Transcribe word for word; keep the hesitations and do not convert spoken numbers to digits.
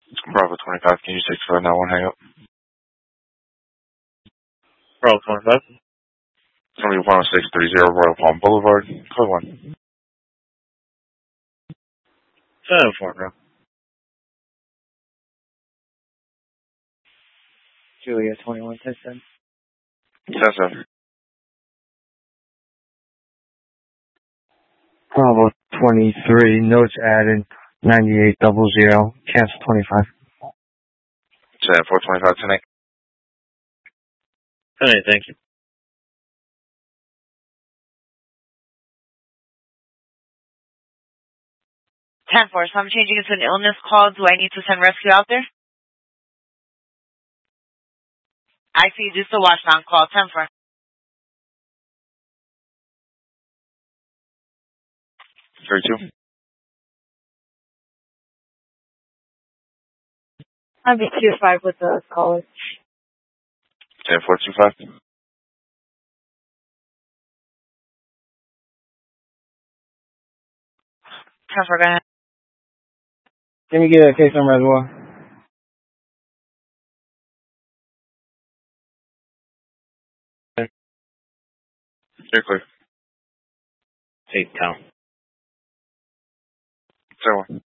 Bravo twenty-five, can you six five nine one hang up? Bravo twenty-five. Somebody one oh six three zero Royal Palm Boulevard, code one. Seven four, bro. Juliet twenty-one, ten seven. ten seven. Bravo twenty-three, notes added, ninety-eight double zero, cancel twenty-five. seven four twenty-five, ten eight. ten eight, thank you. ten four, so I'm changing it to an illness call. Do I need to send rescue out there? I see just a watch down call, ten four. three two. I'll be two five with the caller. ten four two five. ten four, go ahead. Let me get a case number as well. You're clear. Take down. zero one.